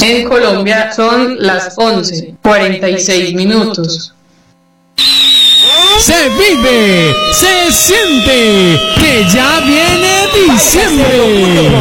En Colombia son las 11:46. Se vive, se siente, que ya viene diciembre.